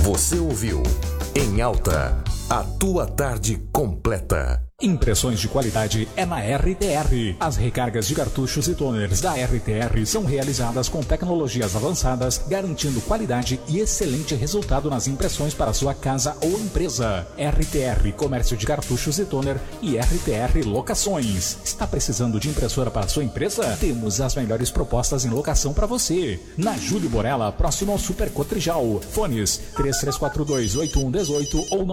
Você ouviu Em Alta, a tua tarde completa. Impressões de qualidade é na RTR. As recargas de cartuchos e toners da RTR são realizadas com tecnologias avançadas, garantindo qualidade e excelente resultado nas impressões para sua casa ou empresa. RTR Comércio de Cartuchos e Toner e RTR Locações. Está precisando de impressora para sua empresa? Temos as melhores propostas em locação para você. Na Júlio Borella, próximo ao Super Cotrijal. Fones 3342-8118 ou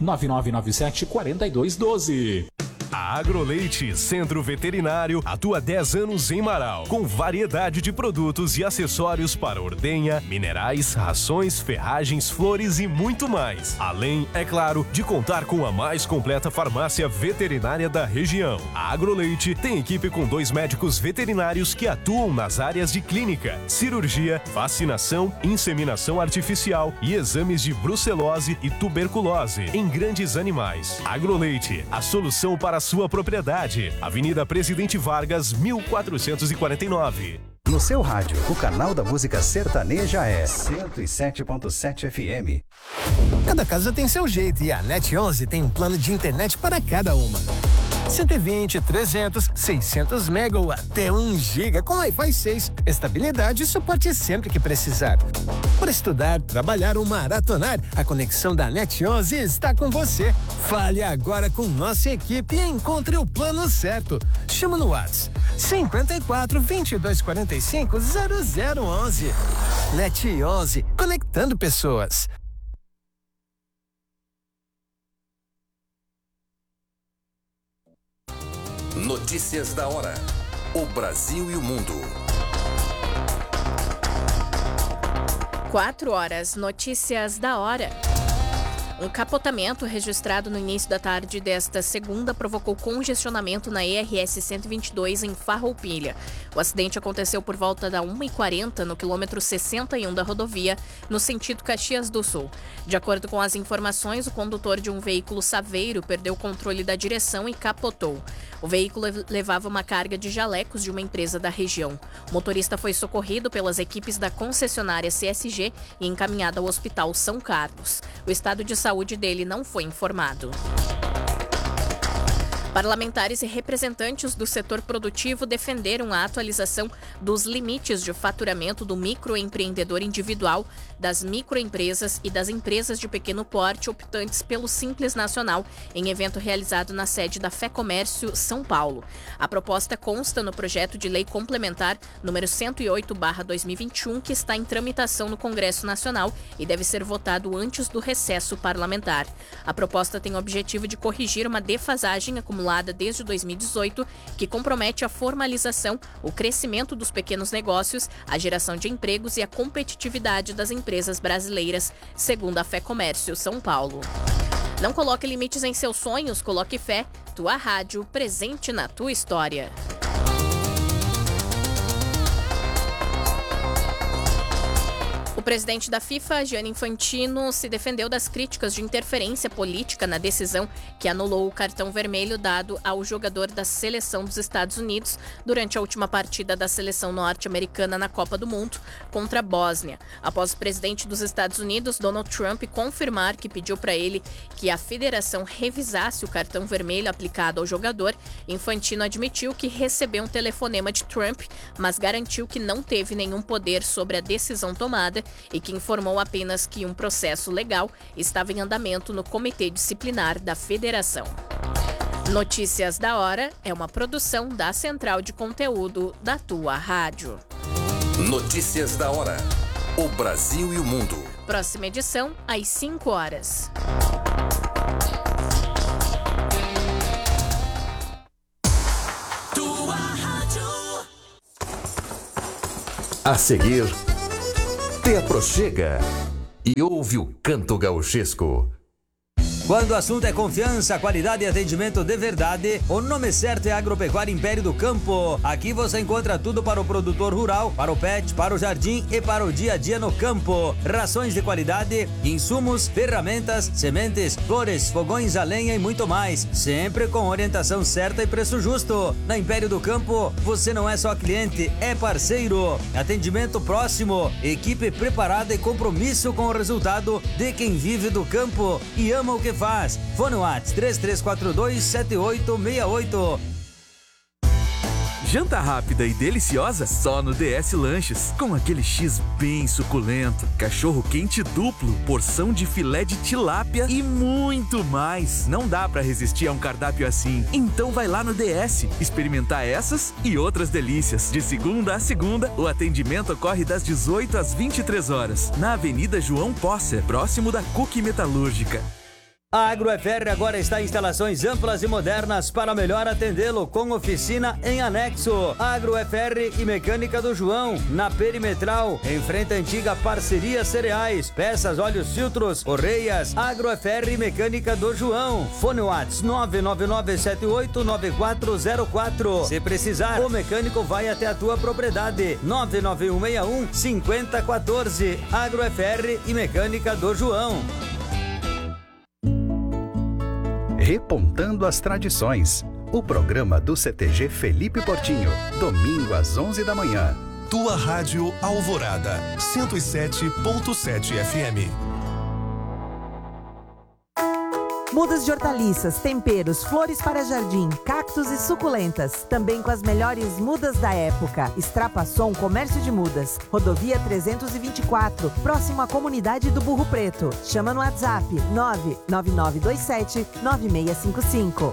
99997-4212. A Agroleite Centro Veterinário atua 10 anos em Marau, com variedade de produtos e acessórios para ordenha, minerais, rações, ferragens, flores e muito mais. Além, é claro, de contar com a mais completa farmácia veterinária da região. A Agroleite tem equipe com 2 médicos veterinários que atuam nas áreas de clínica, cirurgia, vacinação, inseminação artificial e exames de brucelose e tuberculose em grandes animais. Agroleite, a solução para a sua propriedade. Avenida Presidente Vargas, 1449. No seu rádio, o canal da música sertaneja é 107.7 FM. Cada casa tem seu jeito e a NET11 tem um plano de internet para cada uma. 120, 300, 600 mega ou até 1 giga com Wi-Fi 6. Estabilidade e suporte sempre que precisar. Para estudar, trabalhar ou maratonar, a conexão da NET11 está com você. Fale agora com nossa equipe e encontre o plano certo. Chama no WhatsApp 54 22 45 0011. NET11, conectando pessoas. Notícias da hora. O Brasil e o mundo. 4 horas, notícias da hora. Um capotamento registrado no início da tarde desta segunda provocou congestionamento na ERS 122 em Farroupilha. O acidente aconteceu por volta da 1h40 no quilômetro 61 da rodovia, no sentido Caxias do Sul. De acordo com as informações, o condutor de um veículo saveiro perdeu o controle da direção e capotou. O veículo levava uma carga de jalecos de uma empresa da região. O motorista foi socorrido pelas equipes da concessionária CSG e encaminhado ao Hospital São Carlos. O estado de saúde dele não foi informado. Parlamentares e representantes do setor produtivo defenderam a atualização dos limites de faturamento do microempreendedor individual, das microempresas e das empresas de pequeno porte optantes pelo Simples Nacional, em evento realizado na sede da FEComércio São Paulo. A proposta consta no projeto de lei complementar número 108/2021, que está em tramitação no Congresso Nacional e deve ser votado antes do recesso parlamentar. A proposta tem o objetivo de corrigir uma defasagem acumulada desde 2018, que compromete a formalização, o crescimento dos pequenos negócios, a geração de empregos e a competitividade das empresas brasileiras, segundo a FEComércio São Paulo. Não coloque limites em seus sonhos, coloque fé. Tua rádio, presente na tua história. O presidente da FIFA, Gianni Infantino, se defendeu das críticas de interferência política na decisão que anulou o cartão vermelho dado ao jogador da seleção dos Estados Unidos durante a última partida da seleção norte-americana na Copa do Mundo contra a Bósnia. Após o presidente dos Estados Unidos, Donald Trump, confirmar que pediu para ele que a federação revisasse o cartão vermelho aplicado ao jogador, Infantino admitiu que recebeu um telefonema de Trump, mas garantiu que não teve nenhum poder sobre a decisão tomada e que informou apenas que um processo legal estava em andamento no Comitê Disciplinar da Federação. Notícias da Hora é uma produção da Central de Conteúdo da Tua Rádio. Notícias da Hora. O Brasil e o mundo. Próxima edição, às 5 horas. Tua Rádio. A seguir, te aproxega e ouve o canto gauchesco. Quando o assunto é confiança, qualidade e atendimento de verdade, o nome certo é Agropecuária Império do Campo. Aqui você encontra tudo para o produtor rural, para o pet, para o jardim e para o dia a dia no campo. Rações de qualidade, insumos, ferramentas, sementes, flores, fogões a lenha e muito mais. Sempre com orientação certa e preço justo. Na Império do Campo, você não é só cliente, é parceiro. Atendimento próximo, equipe preparada e compromisso com o resultado de quem vive do campo e ama o que faz. Fone WhatsApp 33427868. Janta rápida e deliciosa só no DS Lanches. Com aquele X bem suculento, cachorro quente duplo, porção de filé de tilápia e muito mais. Não dá pra resistir a um cardápio assim. Então vai lá no DS experimentar essas e outras delícias. De segunda a segunda, o atendimento ocorre das 18 às 23 horas. Na Avenida João Posser, próximo da Cuque Metalúrgica. A AgroFR agora está em instalações amplas e modernas para melhor atendê-lo, com oficina em anexo. AgroFR e Mecânica do João, na Perimetral, em frente à antiga Parceria Cereais. Peças, óleos, filtros, correias. AgroFR e Mecânica do João. Fone WhatsApp 999789404. Se precisar, o mecânico vai até a tua propriedade. 991615014. AgroFR e Mecânica do João. Repontando as Tradições, o programa do CTG Felipe Portinho, domingo às 11 da manhã. Tua Rádio Alvorada, 107.7 FM. Mudas de hortaliças, temperos, flores para jardim, cactos e suculentas. Também com as melhores mudas da época. Extrapasson Comércio de Mudas. Rodovia 324, próximo à comunidade do Burro Preto. Chama no WhatsApp 99927-9655.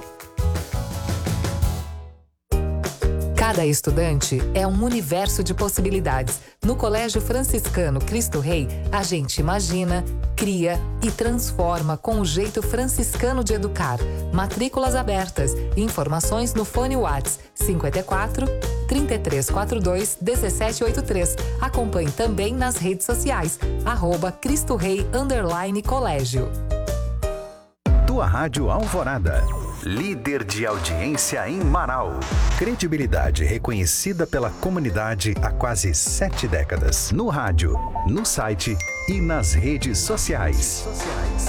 Cada estudante é um universo de possibilidades. No Colégio Franciscano Cristo Rei, a gente imagina, cria e transforma com o jeito franciscano de educar. Matrículas abertas. Informações no fone WhatsApp 54 3342 1783. Acompanhe também nas redes sociais @CristoRei_Colégio. Tua Rádio Alvorada. Líder de audiência em Marau. Credibilidade reconhecida pela comunidade há quase 7 décadas. No rádio, no site e nas redes sociais.